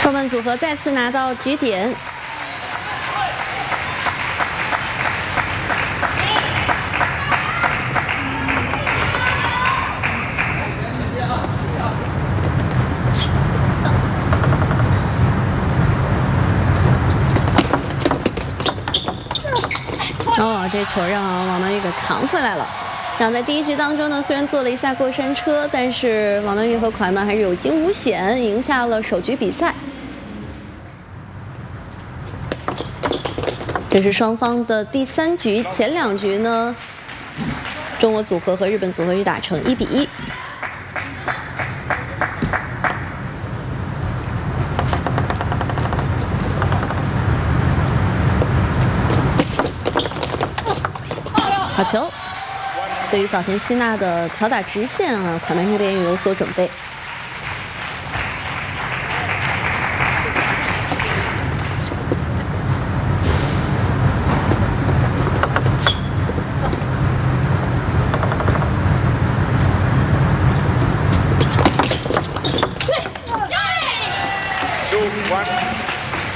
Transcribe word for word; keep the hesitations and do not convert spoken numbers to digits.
后门组合再次拿到局点。 哦，这球让王曼玉给扛回来了。这样在第一局当中呢，虽然做了一下过山车，但是王曼玉和蒯曼还是有惊无险，赢下了首局比赛。这是双方的第三局，前两局呢，中国组合和日本组合是打成一比一。 好球！对于早田希娜的挑打直线啊，蒯曼这边也有所准备。 Two, one.